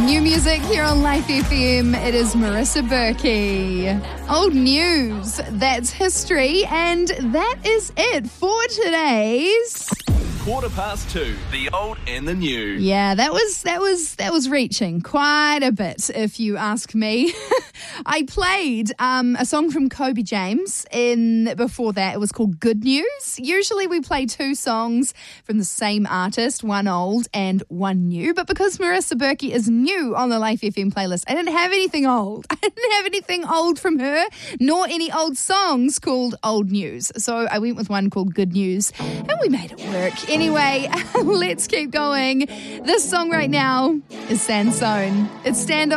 New music here on Life FM. It is Marissa Berkey. Old news, that's history, and that is it for today's 2:15, the old and the new. Yeah, that was reaching quite a bit, if you ask me. I played a song from Kobe James before that. It was called Good News. Usually we play two songs from the same artist, one old and one new. But because Marissa Berkey is new on the Life FM playlist, I didn't have anything old. I didn't have anything old from her, nor any old songs called Old News. So I went with one called Good News, and we made it work. Anyway, let's keep going. This song right now is Sansone. It's Stand On.